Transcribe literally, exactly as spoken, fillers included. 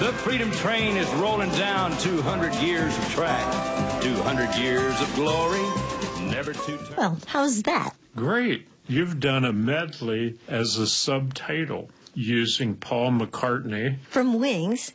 The Freedom Train is rolling down two hundred years of track, two hundred years of glory, never to turn. Well, how's that? Great. You've done a medley as a subtitle using Paul McCartney From Wings